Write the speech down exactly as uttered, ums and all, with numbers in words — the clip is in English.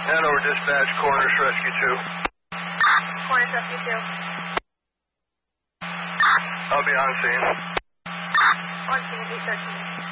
Hanover Dispatch, Corners Rescue two. Corners Rescue two. I'll be on scene. On scene at eight thirteen.